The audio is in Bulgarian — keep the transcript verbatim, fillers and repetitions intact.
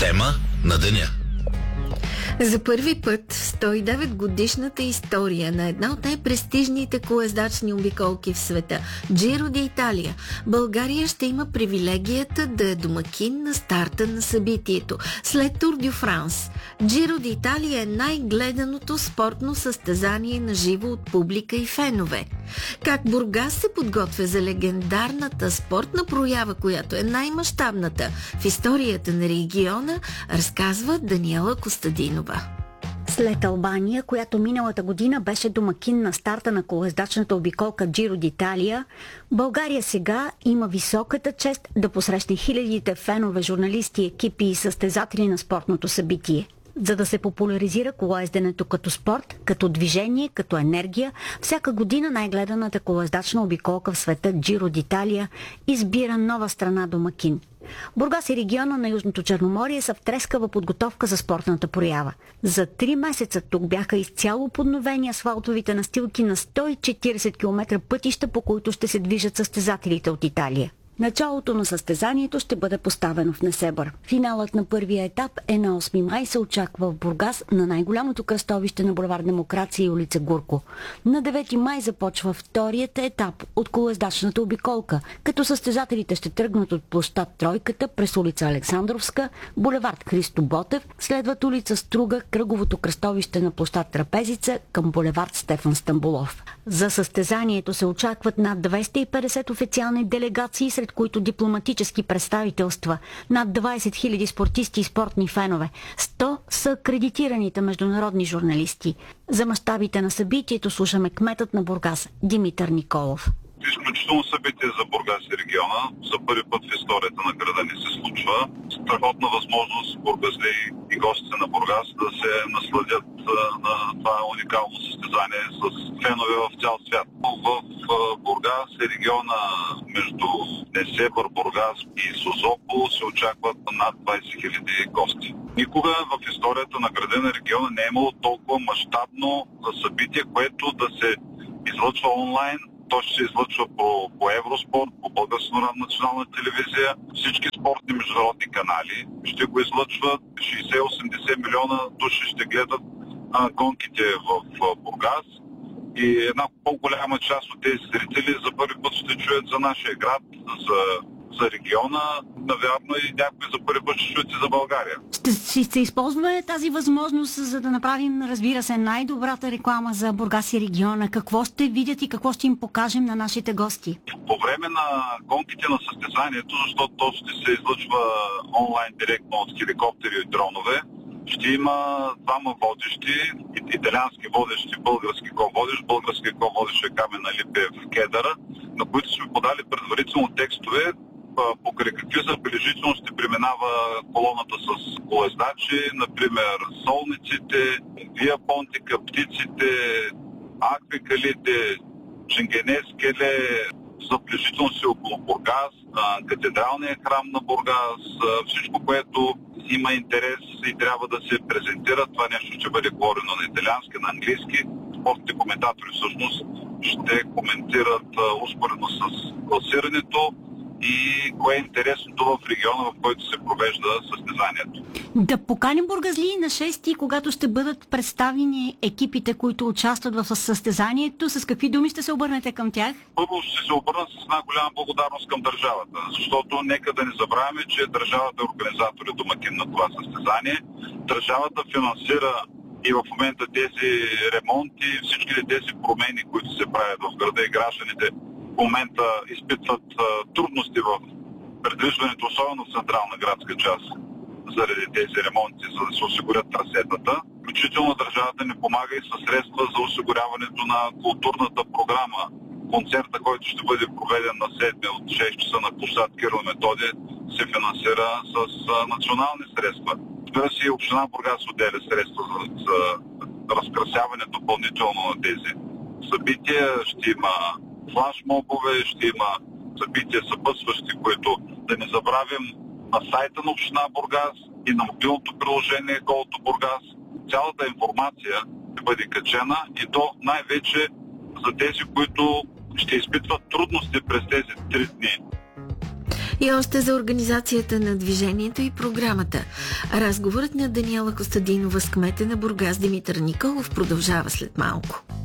Тема на деня. За първи път в сто и девет годишната история на една от най-престижните колездачни обиколки в света – Джиро ди Италия, България ще има привилегията да е домакин на старта на събитието. След Тур дю Франс, Джиро ди Италия е най-гледаното спортно състезание на живо от публика и фенове. Как Бургас се подготвя за легендарната спортна проява, която е най-мащабната в историята на региона, разказва Даниела Костадинова. След Албания, която миналата година беше домакин на старта на колездачната обиколка Джиро ди Италия, България сега има високата чест да посрещне хилядите фенове, журналисти, екипи и състезатели на спортното събитие. За да се популяризира колоезденето като спорт, като движение, като енергия, всяка година най-гледаната колоездачна обиколка в света Джиро ди Италия избира нова страна домакин. Бургас и региона на Южното Черноморие са в трескава подготовка за спортната проява. За три месеца тук бяха изцяло подновени асфалтовите настилки на сто и четиридесет километра пътища, по които ще се движат състезателите от Италия. Началото на състезанието ще бъде поставено в Несебър. Финалът на първия етап е на осми май, се очаква в Бургас на най-голямото кръстовище на булевард Демокрация и улица Гурко. На девети май започва вторият етап от колездачната обиколка, като състезателите ще тръгнат от площад Тройката през улица Александровска, булевард Христо Ботев, следват улица Струга, кръговото кръстовище на площад Трапезица към булевард Стефан Стамболов. За състезанието се очакват над двеста и петдесет официални делегации, сред които дипломатически представителства, над двадесет хиляди спортисти и спортни фенове, сто са акредитираните международни журналисти. За мащабите на събитието слушаме кметът на Бургас Димитър Николов. Изключително събитие за Бургас и региона. За първи път в историята на града ни се случва. Страхотна възможност бургазли и гостите на Бургас да се насладят на това уникално състезание с фенове в цял свят. В Бургас и региона между Несебър, Бургас и Созопол се очакват над двадесет хиляди гости. Никога в историята на града и на региона не е имало толкова мащабно събитие, което да се излъчва онлайн. То ще се излъчва по, по Евроспорт, по Българска национална телевизия, всички спортни международни канали ще го излъчват, шейсет-осемдесет милиона души ще гледат а, гонките в, в Бургас и една по-голяма част от тези зрители за първи път ще чуят за нашия град, за, за региона, навярно и някои за първи път ще чуят и за България. Ще, ще използваме тази възможност, за да направим, разбира се, най-добрата реклама за Бургас и региона. Какво ще видят и какво ще им покажем на нашите гости? По време на гонките на състезанието, защото то ще се излъчва онлайн директно от хеликоптери и дронове, ще има двама водещи, италиански водещи, български ко-водещ. Български ко-водещ е Камен Алипиев Кедъра, на които сме подали предварително текстове покрай какви забележителности преминава колоната с колездачи, например солниците, Вия Понтика, птиците, аквикалите, Шенгенескеле, забележителности около Бургас, катедралния храм на Бургас, всичко, което има интерес и трябва да се презентира. Това нещо ще бъде говорено на италиански, на английски. Спортните коментатори всъщност ще коментират успоредно с класирането и кое е интересното в региона, в който се провежда състезанието. Да поканим бургазли на шести, когато ще бъдат представени екипите, които участват в състезанието. С какви думи ще се обърнете към тях? Първо ще се обърна с една голяма благодарност към държавата, защото нека да не забравяме, че държавата е организатор и домакин на това състезание. Държавата финансира и в момента тези ремонти, всички тези промени, които се правят в града и гражданите в момента изпитват а, трудности в предвижването, особено в централна градска част, заради тези ремонти, за да се осигурят трасетата. Включително държавата ни помага и със средства за осигуряването на културната програма. Концерта, който ще бъде проведен на седми от шест часа на площад Кирил и Методий, се финансира с а, национални средства. Разбира се, и община Бургас отделя средства за, за разкрасяване допълнително на тези събития. Ще има флашмобове, ще има събития съпътстващи, които да не забравим на сайта на община Бургас и на мобилното приложение Колото Бургас. Цялата информация ще бъде качена и то най-вече за тези, които ще изпитват трудности през тези три дни. И още за организацията на движението и програмата. Разговорът на Даниела Костадинова с кмета на Бургас Димитър Николов продължава след малко.